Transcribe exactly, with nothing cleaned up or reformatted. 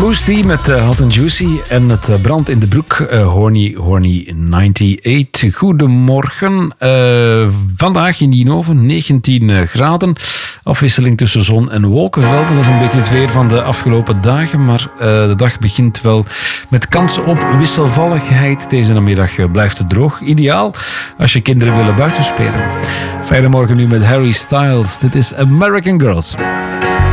Boosty met uh, Hot and Juicy en het uh, brand in de broek. Uh, horny, horny negenennegentig. Goedemorgen. Uh, vandaag in Diehoven, negentien graden. Afwisseling tussen zon en wolkenvelden. Dat is een beetje het weer van de afgelopen dagen. Maar uh, de dag begint wel met kansen op wisselvalligheid. Deze namiddag uh, blijft het droog. Ideaal als je kinderen willen buitenspelen. Fijne morgen nu met Harry Styles. Dit is American Girls.